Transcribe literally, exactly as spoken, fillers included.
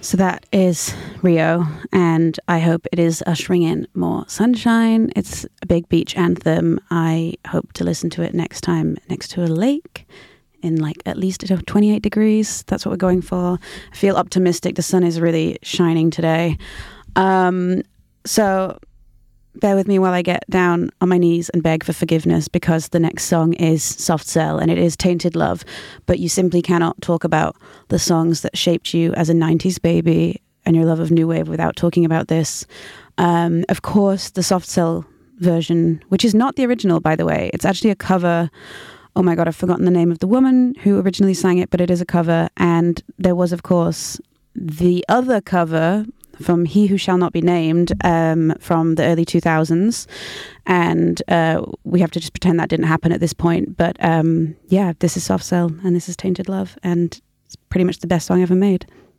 So that is Rio, and I hope it is ushering in more sunshine. It's a big beach anthem. I hope to listen to it next time next to a lake in like at least twenty-eight degrees. That's what we're going for. I feel optimistic. The sun is really shining today. Um, so bear with me while I get down on my knees and beg for forgiveness, because the next song is Soft Cell and it is Tainted Love. But you simply cannot talk about the songs that shaped you as a nineties baby and your love of new wave without talking about this. Um, of course, the Soft Cell version, which is not the original, by the way. It's actually a cover. Oh my God, I've forgotten the name of the woman who originally sang it, but it is a cover. And there was, of course, the other cover from He Who Shall Not Be Named um, from the early two thousands. And uh, we have to just pretend that didn't happen at this point. But um, yeah, this is Soft Cell and this is Tainted Love. And it's pretty much the best song ever made.